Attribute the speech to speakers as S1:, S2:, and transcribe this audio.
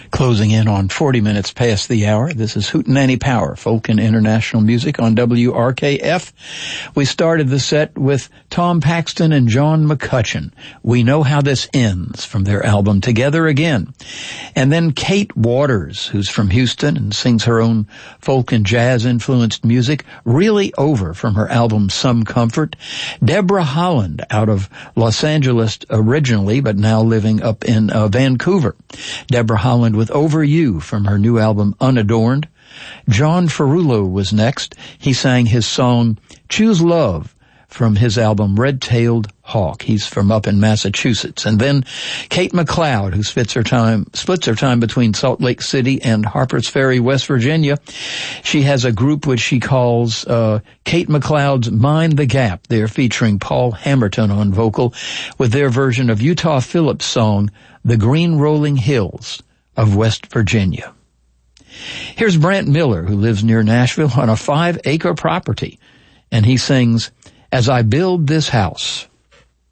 S1: Closing in on 40 minutes past the hour. This is Hootenanny Power, folk and international music on WRKF. We started the set with Tom Paxton and John McCutcheon. We Know How This Ends, from their album Together Again. And then Kate Waters, who's from Houston and sings her own folk and jazz-influenced music, Really Over, from her album Some Comfort. Deborah Holland, out of Los Angeles originally, but now living up in Vancouver. Deborah Holland with Over You from her new album Unadorned. John Ferrulo was next. He sang his song Choose Love from his album Red-Tailed Hawk. He's from up in Massachusetts. And then Kate McLeod, who splits her time between Salt Lake City and Harpers Ferry, West Virginia. She has a group which she calls Kate McLeod's Mind the Gap. They're featuring Paul Hammerton on vocal with their version of Utah Phillips' song The Green Rolling Hills of West Virginia. Here's Brant Miller, who lives near Nashville on a 5-acre property, and he sings As I Build This House.